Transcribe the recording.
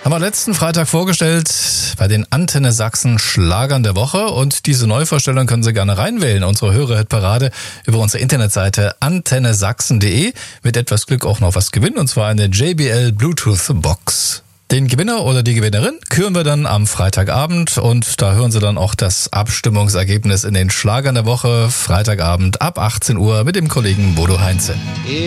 Haben wir letzten Freitag vorgestellt bei den Antenne Sachsen Schlagern der Woche und diese Neuvorstellung können Sie gerne reinwählen. Unsere Hörerhitparade über unsere Internetseite antennesachsen.de. Mit etwas Glück auch noch was gewinnen und zwar eine JBL Bluetooth Box. Den Gewinner oder die Gewinnerin küren wir dann am Freitagabend und da hören Sie dann auch das Abstimmungsergebnis in den Schlagern der Woche Freitagabend ab 18 Uhr mit dem Kollegen Bodo Heinze.